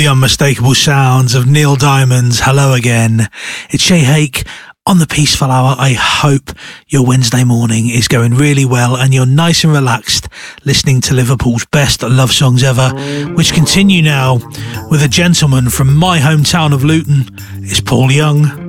The unmistakable sounds of Neil Diamond's Hello Again. It's Shay Hake on the Peaceful Hour. I hope your Wednesday morning is going really well and you're nice and relaxed listening to Liverpool's best love songs ever, which continue now with a gentleman from my hometown of Luton. It's Paul Young.